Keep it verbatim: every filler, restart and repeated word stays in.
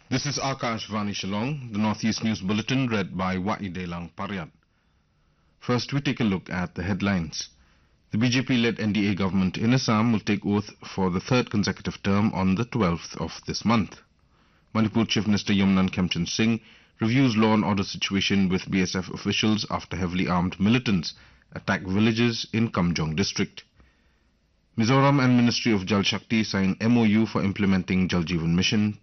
This is Akashvani Shillong, the Northeast News Bulletin read by Waidelang Paryat. First, we take a look at the headlines. The B J P-led N D A government in Assam will take oath for the third consecutive term on the twelfth of this month. Manipur Chief Minister Yumnan Khemchand Singh reviews law and order situation with B S F officials after heavily armed militants attacked villages in Kamjong district. Mizoram and Ministry of Jal Shakti sign M O U for implementing Jal Jeevan Mission